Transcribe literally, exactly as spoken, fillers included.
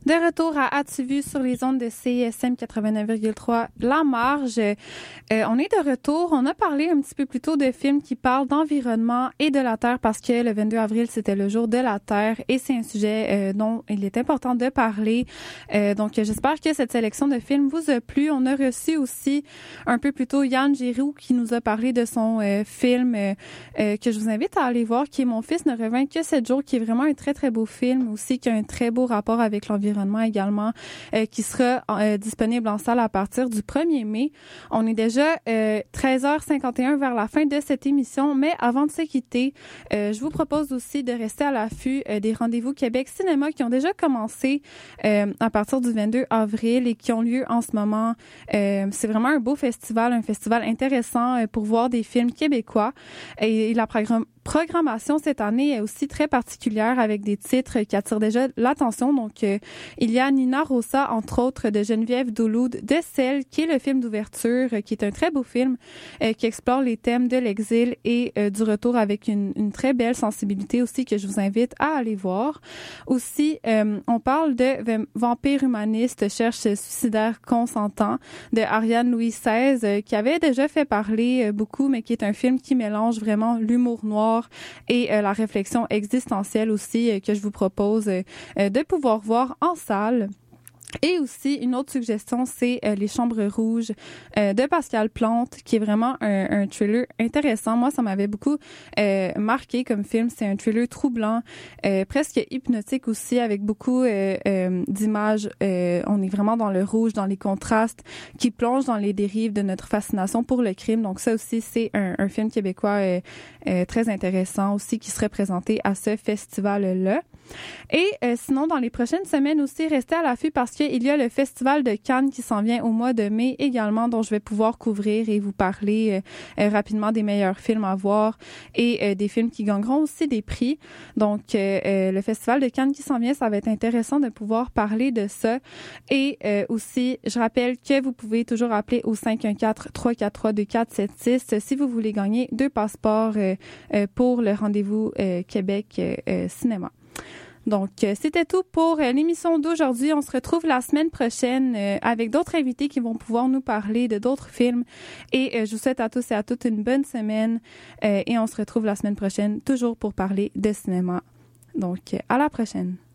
De retour à As-tu vu sur les ondes de C S M quatre-vingt-neuf virgule trois La Marge. Euh, on est de retour. On a parlé un petit peu plus tôt de films qui parlent d'environnement et de la Terre parce que le vingt-deux avril, c'était le jour de la Terre et c'est un sujet euh, dont il est important de parler. Euh, donc, j'espère que cette sélection de films vous a plu. On a reçu aussi un peu plus tôt Yann Giroux qui nous a parlé de son euh, film euh, euh, que je vous invite à aller voir, qui est Mon fils ne revint que sept jours, qui est vraiment un très, très beau film aussi, qui a un très beau rapport avec l'environnement également, euh, qui sera euh, disponible en salle à partir du premier mai. On est déjà euh, treize heures cinquante et un vers la fin de cette émission, mais avant de se quitter, euh, je vous propose aussi de rester à l'affût euh, des rendez-vous Québec Cinéma qui ont déjà commencé euh, à partir du vingt-deux avril et qui ont lieu en ce moment. Euh, c'est vraiment un beau festival, un festival intéressant euh, pour voir des films québécois. Et, et la programme programmation cette année est aussi très particulière avec des titres qui attirent déjà l'attention. Donc, euh, il y a Nina Rosa, entre autres, de Geneviève Douloud, de Celle, qui est le film d'ouverture, euh, qui est un très beau film, euh, qui explore les thèmes de l'exil et euh, du retour avec une, une très belle sensibilité aussi que je vous invite à aller voir. Aussi, euh, on parle de Vampire humaniste, cherche suicidaire consentant, de Ariane Louis seize, euh, qui avait déjà fait parler euh, beaucoup, mais qui est un film qui mélange vraiment l'humour noir et euh, la réflexion existentielle aussi euh, que je vous propose euh, de pouvoir voir en salle. Et aussi, une autre suggestion, c'est euh, Les Chambres rouges euh, de Pascal Plante, qui est vraiment un, un thriller intéressant. Moi, ça m'avait beaucoup euh, marqué comme film. C'est un thriller troublant, euh, presque hypnotique aussi, avec beaucoup euh, euh, d'images. Euh, on est vraiment dans le rouge, dans les contrastes, qui plongent dans les dérives de notre fascination pour le crime. Donc ça aussi, c'est un, un film québécois euh, euh, très intéressant aussi, qui serait présenté à ce festival-là. Et euh, sinon, dans les prochaines semaines aussi, restez à l'affût parce qu'il y a le Festival de Cannes qui s'en vient au mois de mai également, dont je vais pouvoir couvrir et vous parler euh, euh, rapidement des meilleurs films à voir et euh, des films qui gagneront aussi des prix. Donc, euh, euh, le Festival de Cannes qui s'en vient, ça va être intéressant de pouvoir parler de ça. Et euh, aussi, je rappelle que vous pouvez toujours appeler au cinq un quatre, trois quatre trois, deux quatre sept six si vous voulez gagner deux passeports euh, euh, pour le rendez-vous euh, Québec euh, euh, Cinéma. Donc, euh, c'était tout pour euh, l'émission d'aujourd'hui. On se retrouve la semaine prochaine euh, avec d'autres invités qui vont pouvoir nous parler de d'autres films. Et euh, je vous souhaite à tous et à toutes une bonne semaine. Euh, et on se retrouve la semaine prochaine, toujours pour parler de cinéma. Donc, euh, à la prochaine.